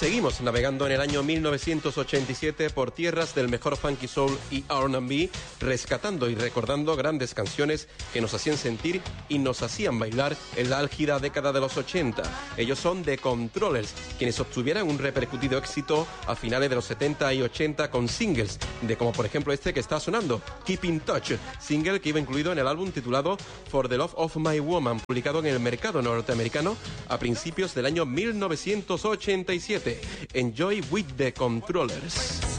Seguimos navegando en el año 1987 por tierras del mejor funky soul y R&B, rescatando y recordando grandes canciones que nos hacían sentir y nos hacían bailar en la álgida década de los 80. Ellos son The Controllers, quienes obtuvieran un repercutido éxito a finales de los 70 y 80 con singles, de como por ejemplo este que está sonando, Keep in Touch, single que iba incluido en el álbum titulado For the Love of My Woman, publicado en el mercado norteamericano a principios del año 1987. Enjoy with The Controllers.